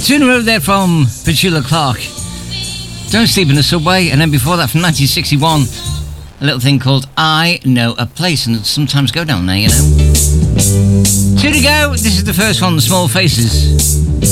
Two in a row there from Petula Clark. Don't Sleep in the Subway. And then before that from 1961, a little thing called I Know a Place. And sometimes go down there, you know. Two to go. This is the first one, The Small Faces.